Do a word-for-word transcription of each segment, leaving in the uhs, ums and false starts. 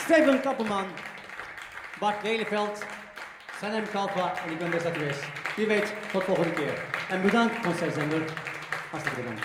Steven Kappelman, Bart Lelyveld, Sanem Kalfa en ik ben Besta geweest. Wie weet, tot volgende keer. En bedankt, concertzender. Hartstikke bedankt.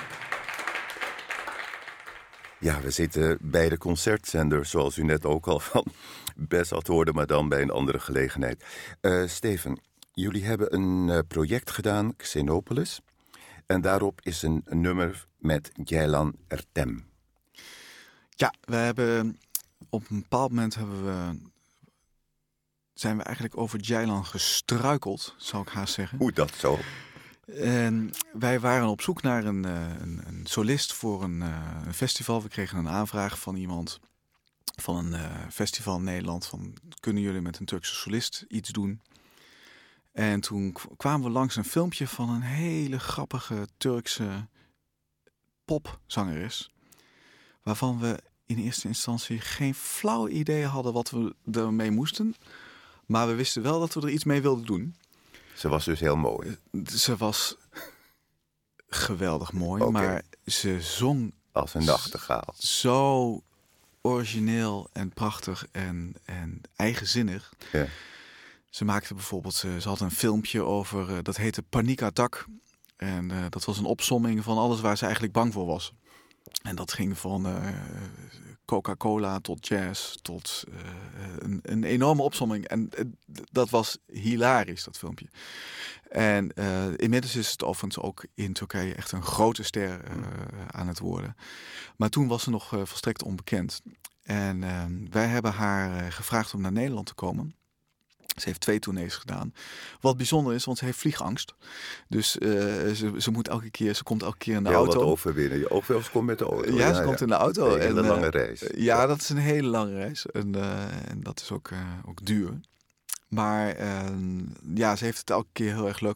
Ja, we zitten bij de concertzender, zoals u net ook al van Best had hoorde, maar dan bij een andere gelegenheid. Uh, Steven, jullie hebben een uh, project gedaan, Xenopolis. En daarop is een, een nummer met Ceylan Ertem. Ja, we hebben op een bepaald moment hebben we, zijn we eigenlijk over Ceylan gestruikeld, zou ik haast zeggen. Hoe dat zo? En wij waren op zoek naar een, een, een solist voor een, een festival. We kregen een aanvraag van iemand van een uh, festival in Nederland. Van, kunnen jullie met een Turkse solist iets doen? En toen kwamen we langs een filmpje van een hele grappige Turkse popzangeres. Waarvan we in eerste instantie geen flauw idee hadden wat we ermee moesten. Maar we wisten wel dat we er iets mee wilden doen. Ze was dus heel mooi. Ze was geweldig mooi, okay. Maar ze zong als een nachtegaal. Zo origineel en prachtig en, en eigenzinnig. Ja. Ze maakte bijvoorbeeld, ze, ze had een filmpje over, uh, dat heette Paniekattack. En uh, dat was een opsomming van alles waar ze eigenlijk bang voor was. En dat ging van uh, Coca-Cola tot jazz tot uh, een, een enorme opsomming. En uh, dat was hilarisch, dat filmpje. En uh, inmiddels is het overigens ook in Turkije echt een grote ster uh, aan het worden. Maar toen was ze nog uh, volstrekt onbekend. En uh, wij hebben haar uh, gevraagd om naar Nederland te komen. Ze heeft twee tournees gedaan. Wat bijzonder is, want ze heeft vliegangst. Dus uh, ze, ze moet elke keer, ze komt elke keer in de ja, auto. Wat overwinnen. Je ook wel eens komt met de auto. Ja, ja ze ja. komt in de auto. Een hele en, lange uh, reis. Ja, ja, dat is een hele lange reis. En, uh, en dat is ook, uh, ook duur. Maar uh, ja, ze heeft het elke keer heel erg leuk